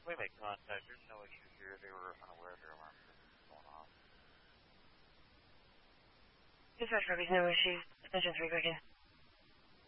We make contact. There's no issue here. They were unaware of their alarm system going off. Dispatch, Ruby's no issues. Attention 3 quick in.